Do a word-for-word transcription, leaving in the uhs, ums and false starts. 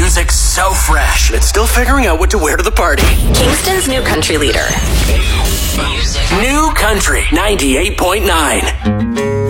Music so fresh. It's still figuring out what to wear to the party. Kingston's new country leader. New Country ninety-eight point nine.